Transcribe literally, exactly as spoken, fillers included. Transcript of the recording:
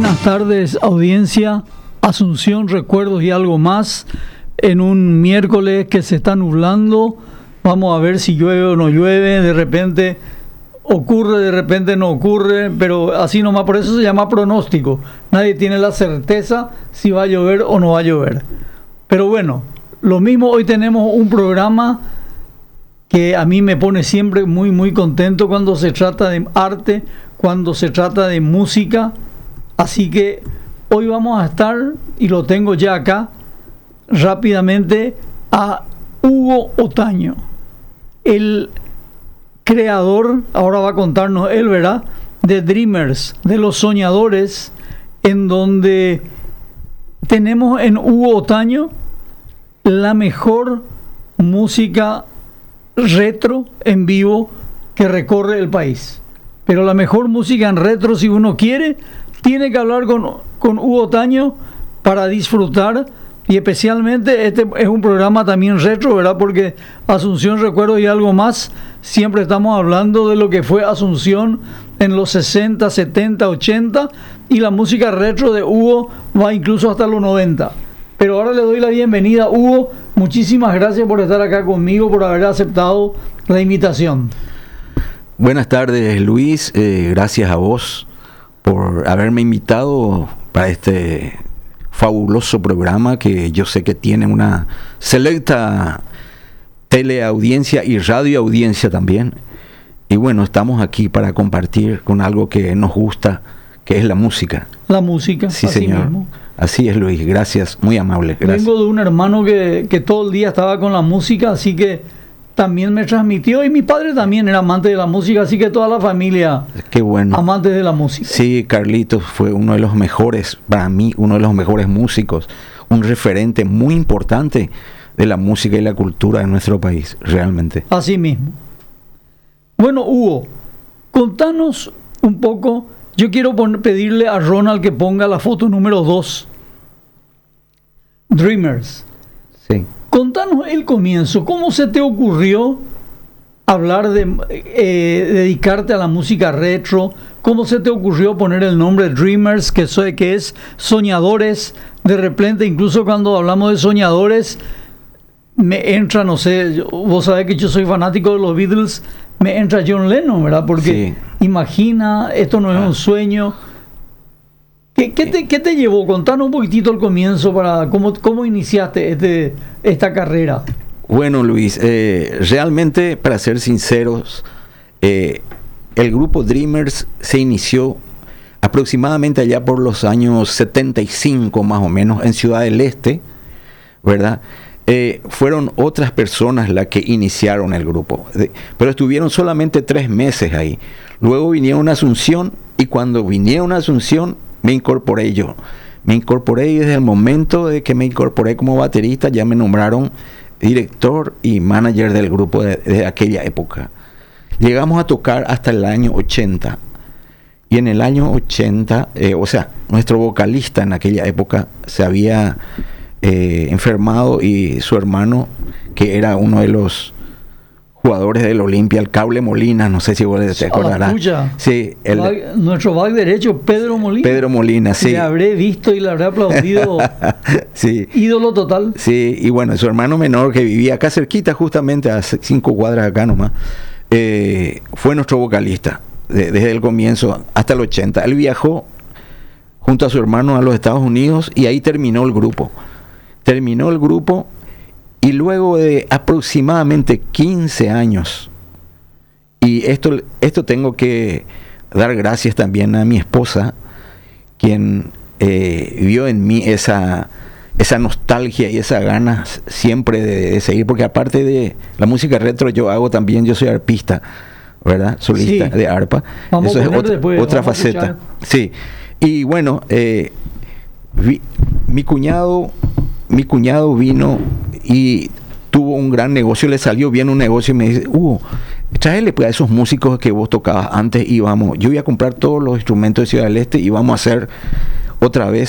Buenas tardes, audiencia. Asunción, recuerdos y algo más en un miércoles que se está nublando. Vamos a ver si llueve o no llueve. De repente ocurre, de repente no ocurre, pero así nomás. Por eso se llama pronóstico. Nadie tiene la certeza si va a llover o no va a llover. Pero bueno, lo mismo, hoy tenemos un programa que a mí me pone siempre muy muy contento cuando se trata de arte, cuando se trata de música. Así que hoy vamos a estar, y lo tengo ya acá, rápidamente, a Hugo Otaño, el creador, ahora va a contarnos él, ¿verdad?, de Dreamers, de Los Soñadores, en donde tenemos en Hugo Otaño la mejor música retro en vivo que recorre el país. Pero la mejor música en retro, si uno quiere, tiene que hablar con, con Hugo Otaño para disfrutar. Y especialmente este es un programa también retro, ¿verdad? Porque Asunción, recuerdos y algo más, siempre estamos hablando de lo que fue Asunción en los sesenta, setenta, ochenta, y la música retro de Hugo va incluso hasta los noventa. Pero ahora le doy la bienvenida, Hugo. Muchísimas gracias por estar acá conmigo, por haber aceptado la invitación. Buenas tardes, Luis. Eh, gracias a vos por haberme invitado para este fabuloso programa que yo sé que tiene una selecta teleaudiencia y radioaudiencia también. Y bueno, estamos aquí para compartir con algo que nos gusta, que es la música. La música, sí, así señor. Mismo. Así es, Luis. Gracias, muy amable. Gracias. Vengo de un hermano que, que todo el día estaba con la música, así que también me transmitió, y mi padre también era amante de la música, así que toda la familia, qué bueno, amantes de la música. Sí, Carlitos fue uno de los mejores, para mí, uno de los mejores músicos, un referente muy importante de la música y la cultura de nuestro país, realmente. Así mismo. Bueno, Hugo, contanos un poco. Yo quiero poner, pedirle a Ronald que ponga la foto número dos. Dreamers. Sí. Contanos el comienzo. ¿Cómo se te ocurrió hablar de eh, dedicarte a la música retro? ¿Cómo se te ocurrió poner el nombre Dreamers, que, soy, que es soñadores? De repente, incluso cuando hablamos de soñadores, me entra, no sé, yo, vos sabés que yo soy fanático de los Beatles, me entra John Lennon, ¿verdad? Porque sí. Imagina, esto no es ah. un sueño. ¿Qué, qué, te, ¿Qué te llevó? Contanos un poquitito el comienzo, para cómo, cómo iniciaste este, esta carrera. Bueno, Luis, eh, realmente, para ser sinceros, eh, el grupo Dreamers se inició aproximadamente allá por los años setenta y cinco, más o menos, en Ciudad del Este, ¿verdad? Eh, fueron otras personas las que iniciaron el grupo, de, pero estuvieron solamente tres meses ahí. Luego vinieron a Asunción, y cuando vinieron a Asunción me incorporé yo. Me incorporé y desde el momento de que me incorporé como baterista ya me nombraron director y manager del grupo de, de aquella época. Llegamos a tocar hasta el año ochenta. Y en el año ochenta, eh, o sea, nuestro vocalista en aquella época se había eh, enfermado, y su hermano, que era uno de los jugadores del Olimpia, el Cable Molina, no sé si vos te acordarás. Sí, el, back, nuestro back derecho, Pedro Molina. Pedro Molina, sí. Le habré visto y le habré aplaudido. Sí. Ídolo total. Sí, y bueno, su hermano menor, que vivía acá cerquita, justamente a cinco cuadras acá nomás, eh, fue nuestro vocalista de, desde el comienzo hasta el ochenta. Él viajó junto a su hermano a los Estados Unidos y ahí terminó el grupo. Terminó el grupo. Y luego de aproximadamente quince años, y esto, esto tengo que dar gracias también a mi esposa, quien eh, vio en mí esa, esa nostalgia y esa ganas siempre de, de seguir, porque aparte de la música retro yo hago también, yo soy arpista, ¿verdad? Solista, sí, de arpa. Vamos Eso a es otra, después, otra faceta. Sí. Y bueno, eh, vi, mi cuñado, mi cuñado vino y tuvo un gran negocio, le salió bien un negocio, y me dice: Hugo, tráele pues a esos músicos que vos tocabas antes, y vamos, yo voy a comprar todos los instrumentos de Ciudad del Este y vamos a hacer otra vez